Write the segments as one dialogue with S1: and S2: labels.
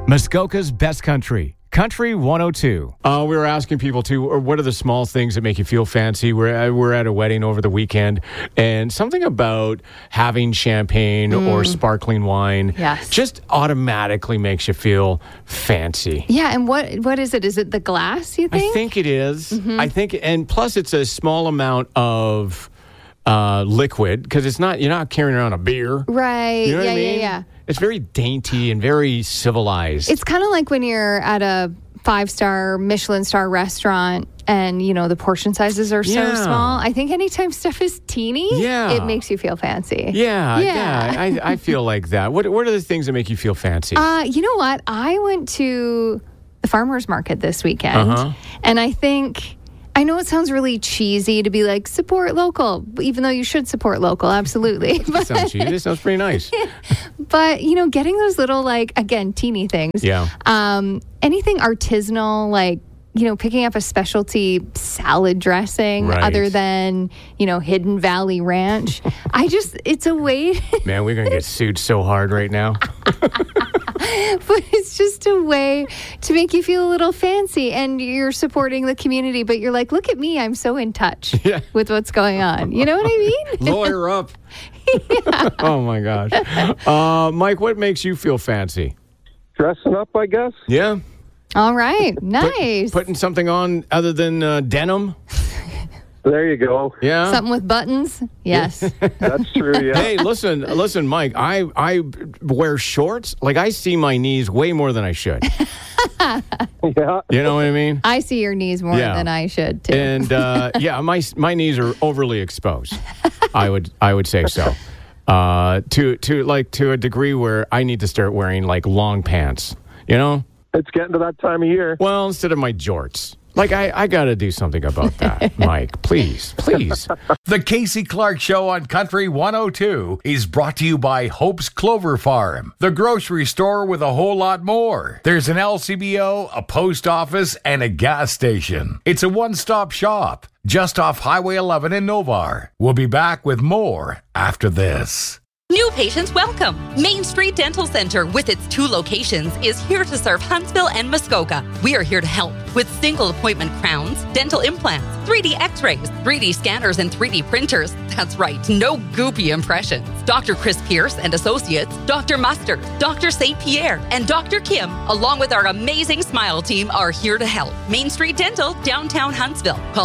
S1: Muskoka's Best Country. Country 102. We were asking people too, what are the small things that make you feel fancy? We're at a wedding over the weekend, and something about having champagne or sparkling wine just automatically makes you feel fancy.
S2: Yeah, and what is it? Is it the glass, you think?
S1: I think it is. I think, and plus it's a small amount of liquid, because you're not carrying around a beer.
S2: Right.
S1: You know what I mean?
S2: Yeah.
S1: It's very dainty and very civilized.
S2: It's kind of like when you're at a 5-star Michelin star restaurant and, the portion sizes are so small. I think anytime stuff is teeny, it makes you feel fancy.
S1: Yeah. I feel like that. What are the things that make you feel fancy?
S2: You know what? I went to the farmer's market this weekend, and I know it sounds really cheesy to be like, support local, even though you should support local, absolutely.
S1: That sounds cheesy. It sounds pretty nice.
S2: But, getting those little, again, teeny things. Yeah. Anything artisanal, picking up a specialty salad dressing other than, Hidden Valley Ranch. It's a way.
S1: Man, we're going to get sued so hard right now.
S2: But it's just a way to make you feel a little fancy, and you're supporting the community, but you're like, look at me, I'm so in touch with what's going on. You know what I mean?
S1: Lawyer up. Oh, my gosh. Mike, what makes you feel fancy?
S3: Dressing up, I guess.
S1: Yeah.
S2: All right. Nice.
S1: Putting something on other than denim?
S3: There you go.
S1: Yeah.
S2: Something with buttons? Yes.
S3: That's true, yeah.
S1: Hey, listen, Mike, I wear shorts. I see my knees way more than I should.
S3: Yeah.
S1: You know what I mean?
S2: I see your knees more than I should, too.
S1: And, my knees are overly exposed. I would say so. To a degree where I need to start wearing, long pants,
S3: It's getting to that time of year.
S1: Well, instead of my jorts. I got to do something about that, Mike. Please.
S4: The Casey Clark Show on Country 102 is brought to you by Hope's Clover Farm, the grocery store with a whole lot more. There's an LCBO, a post office, and a gas station. It's a one-stop shop just off Highway 11 in Novar. We'll be back with more after this.
S5: New patients welcome. Main Street Dental Center, with its 2 locations, is here to serve Huntsville and Muskoka. We are here to help with single appointment crowns, dental implants, 3D x-rays, 3D scanners, and 3D printers. That's right, no goopy impressions. Dr. Chris Pierce and Associates, Dr. Mustard, Dr. St. Pierre, and Dr. Kim, along with our amazing Smile team, are here to help. Main Street Dental, downtown Huntsville. Call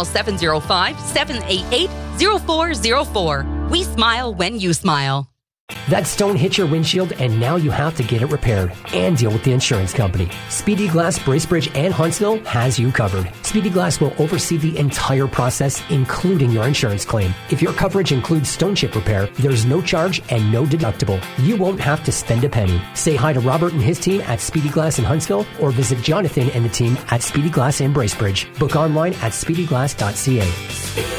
S5: 705-788-0404. We smile when you smile.
S6: That stone hit your windshield, and now you have to get it repaired and deal with the insurance company. Speedy Glass, Bracebridge, and Huntsville has you covered. Speedy Glass will oversee the entire process, including your insurance claim. If your coverage includes stone chip repair, there's no charge and no deductible. You won't have to spend a penny. Say hi to Robert and his team at Speedy Glass in Huntsville, or visit Jonathan and the team at Speedy Glass in Bracebridge. Book online at speedyglass.ca.